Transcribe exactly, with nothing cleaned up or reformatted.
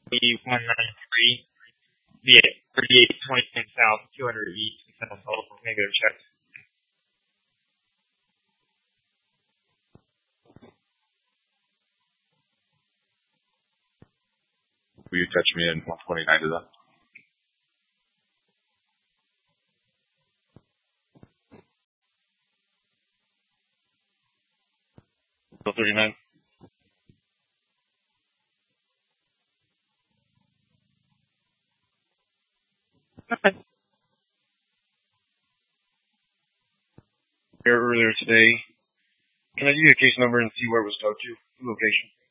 one ninety-three, the thirty-eight twenty-nine south, two hundred east, and send a total negative check. Will you touch me in one twenty-nine to that? thirty-nine. Okay. Here earlier today. Can I give you a case number and see where it was towed to? Location.